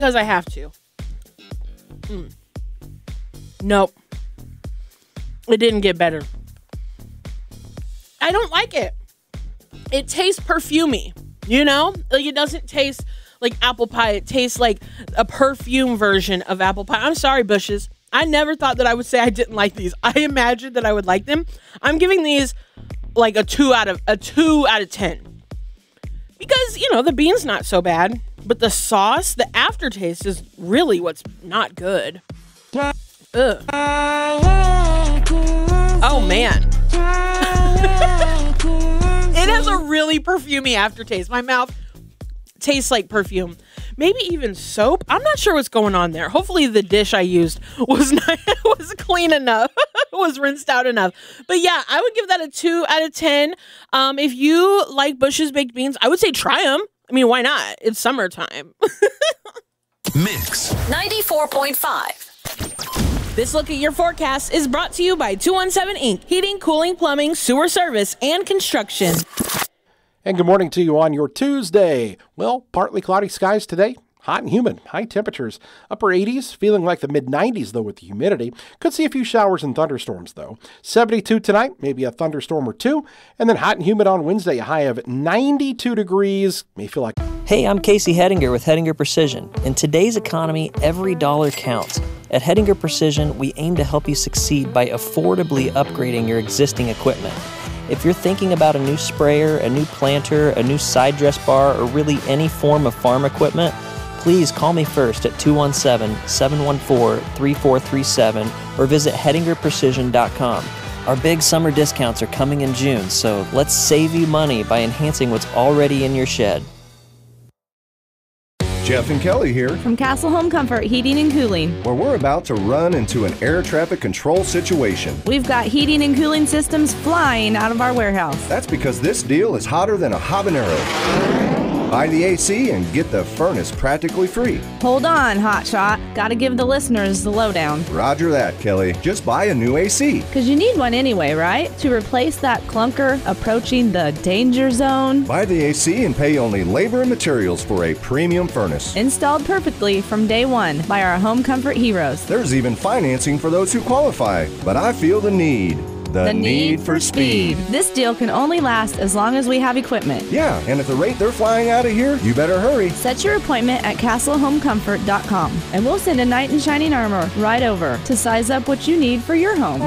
because I have to. Nope. It didn't get better. I don't like it. It tastes perfumey, you know? Like, it doesn't taste like apple pie. It tastes like a perfume version of apple pie. I'm sorry, Bushes. I never thought that I would say I didn't like these. I imagined that I would like them. I'm giving these like a 2 out of 10. Because, you know, the bean's not so bad, but the sauce, the aftertaste is really what's not good. Ugh. Oh, man. It has a really perfumey aftertaste. My mouth tastes like perfume. Maybe even soap. I'm not sure what's going on there. Hopefully the dish I used was clean enough, was rinsed out enough. But yeah, I would give that a 2 out of 10. If you like Bush's baked beans, I would say try them. I mean, why not? It's summertime. Mix 94.5. This look at your forecast is brought to you by 217 Inc. Heating, cooling, plumbing, sewer service, and construction. And good morning to you on your Tuesday. Well, partly cloudy skies today. Hot and humid. High temperatures. Upper 80s. Feeling like the mid-90s, though, with the humidity. Could see a few showers and thunderstorms, though. 72 tonight. Maybe a thunderstorm or two. And then hot and humid on Wednesday. A high of 92 degrees. May feel like... Hey, I'm Casey Hettinger with Hettinger Precision. In today's economy, every dollar counts. At Hettinger Precision, we aim to help you succeed by affordably upgrading your existing equipment. If you're thinking about a new sprayer, a new planter, a new side dress bar, or really any form of farm equipment, please call me first at 217-714-3437 or visit HettingerPrecision.com. Our big summer discounts are coming in June, so let's save you money by enhancing what's already in your shed. Jeff and Kelly here, from Castle Home Comfort Heating and Cooling, where we're about to run into an air traffic control situation. We've got heating and cooling systems flying out of our warehouse. That's because this deal is hotter than a habanero. Buy the AC and get the furnace practically free. Hold on, hotshot. Gotta give the listeners the lowdown. Roger that, Kelly. Just buy a new AC. Because you need one anyway, right? To replace that clunker approaching the danger zone. Buy the AC and pay only labor and materials for a premium furnace. Installed perfectly from day one by our home comfort heroes. There's even financing for those who qualify. But I feel the need. The need for speed. This deal can only last as long as we have equipment. Yeah, and at the rate they're flying out of here, you better hurry. Set your appointment at CastleHomeComfort.com, and we'll send a knight in shining armor right over to size up what you need for your home.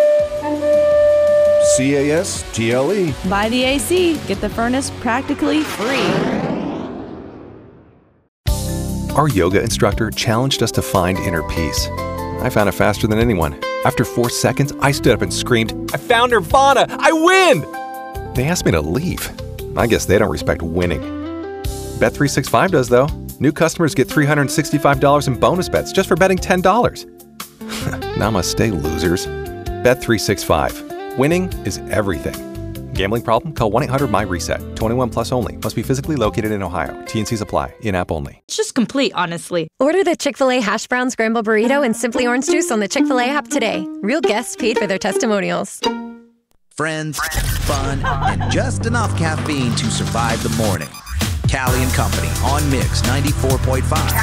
CASTLE. Buy the AC. Get the furnace practically free. Our yoga instructor challenged us to find inner peace. I found it faster than anyone. After 4 seconds, I stood up and screamed, "I found Nirvana! I win!" They asked me to leave. I guess they don't respect winning. Bet365 does, though. New customers get $365 in bonus bets just for betting $10. Namaste, losers. Bet365. Winning is everything. Gambling problem? Call 1-800-MY-RESET. 21 plus only. Must be physically located in Ohio. T&Cs apply. In-app only. It's just complete, honestly. Order the Chick-fil-A Hash Brown Scramble Burrito and Simply Orange Juice on the Chick-fil-A app today. Real guests paid for their testimonials. Friends, fun, and just enough caffeine to survive the morning. Callie and Company on Mix 94.5.